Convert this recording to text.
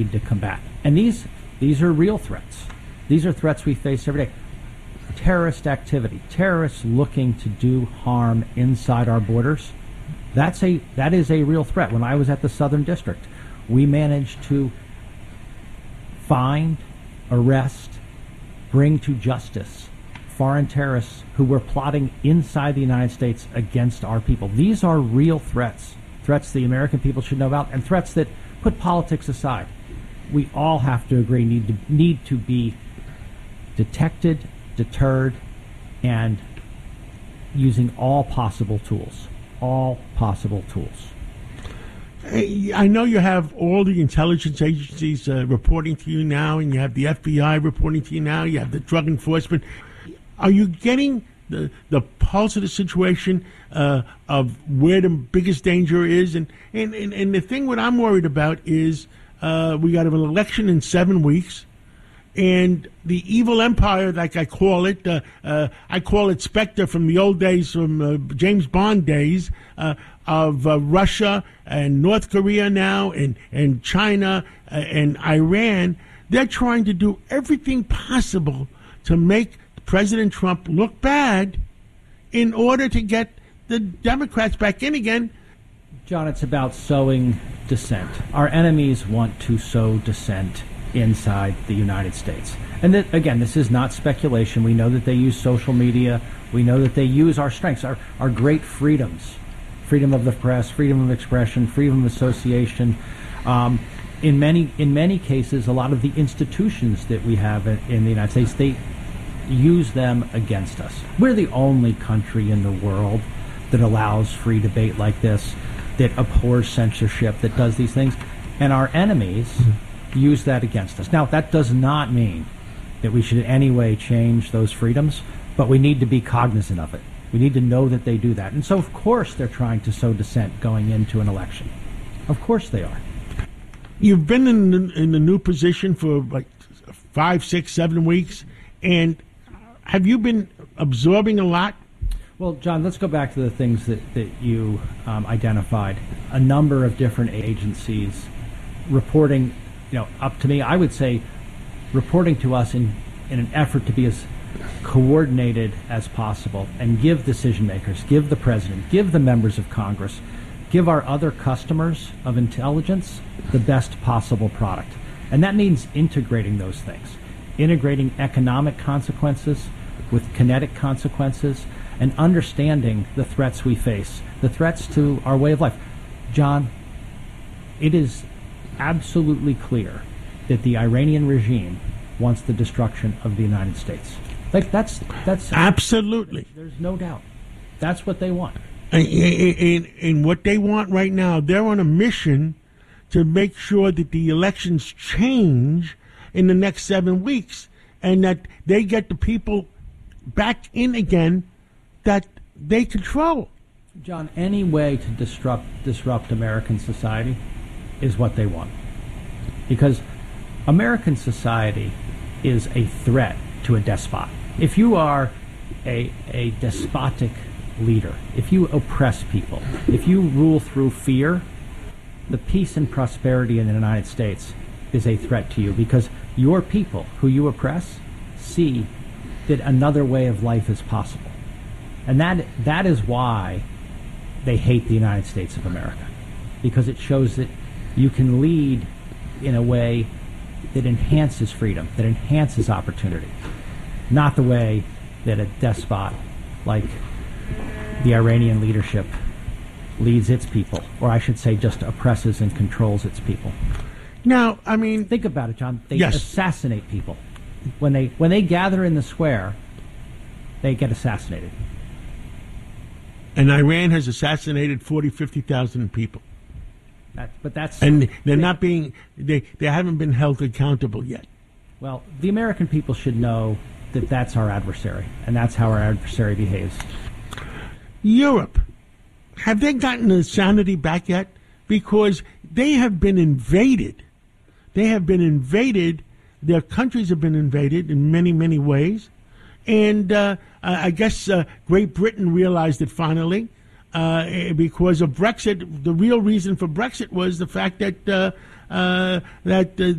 to combat. And these are real threats. These are threats we face every day. Terrorist activity, terrorists looking to do harm inside our borders. That is a real threat. When I was at the Southern District, we managed to find, arrest, bring to justice foreign terrorists who were plotting inside the United States against our people. These are real threats, threats the American people should know about, and threats that put politics aside. We all have to agree need to be detected, deterred, and using all possible tools. All possible tools. I know you have all the intelligence agencies reporting to you now, and you have the FBI reporting to you now, you have the Drug Enforcement. Are you getting the pulse of the situation of where the biggest danger is? And the thing what I'm worried about is we got an election in 7 weeks, and the evil empire, like I call it Spectre from the old days, from James Bond days, of Russia and North Korea now, and China and Iran. They're trying to do everything possible to make President Trump look bad in order to get the Democrats back in again. John, it's about sowing dissent. Our enemies want to sow dissent inside the United States. And again, this is not speculation. We know that they use social media. We know that they use our strengths, our great freedoms, freedom of the press, freedom of expression, freedom of association. In many cases, a lot of the institutions that we have in the United States, they use them against us. We're the only country in the world that allows free debate like this, that abhors censorship, that does these things. And our enemies use that against us. Now, that does not mean that we should in any way change those freedoms, but we need to be cognizant of it. We need to know that they do that. And so, of course, they're trying to sow dissent going into an election. Of course they are. You've been in the new position for like 5, 6, 7 weeks, and have you been absorbing a lot? Well, John, let's go back to the things that you identified. A number of different agencies reporting, up to me, I would say, reporting to us in an effort to be as coordinated as possible and give decision makers, give the president, give the members of Congress, give our other customers of intelligence the best possible product. And that means integrating those things, integrating economic consequences with kinetic consequences, and understanding the threats we face, the threats to our way of life. John, it is absolutely clear that the Iranian regime wants the destruction of the United States. Like that's absolutely. There's no doubt. That's what they want. And what they want right now, they're on a mission to make sure that the elections change in the next 7 weeks, and that they get the people back in again that they control. John, any way to disrupt American society is what they want. Because American society is a threat to a despot. If you are a despotic leader, if you oppress people, if you rule through fear, the peace and prosperity in the United States is a threat to you, because your people who you oppress see that another way of life is possible. And that is why they hate the United States of America, because it shows that you can lead in a way that enhances freedom, that enhances opportunity, not the way that a despot like the Iranian leadership leads its people, or I should say just oppresses and controls its people. Now, I mean, think about it, John. They yes. assassinate people. When they gather in the square, they get assassinated. And Iran has assassinated 50,000 people. And they're not being, they haven't been held accountable yet. Well, the American people should know that that's our adversary, and that's how our adversary behaves. Europe, have they gotten the sanity back yet? Because they have been invaded. They have been invaded. Their countries have been invaded in many, many ways. And I guess Great Britain realized it finally because of Brexit. The real reason for Brexit was the fact that that